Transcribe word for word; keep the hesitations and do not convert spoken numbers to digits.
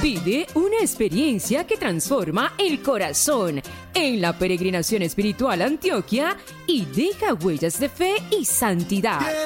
Vive una experiencia que transforma el corazón en la peregrinación espiritual a Antioquia y deja huellas de fe y santidad.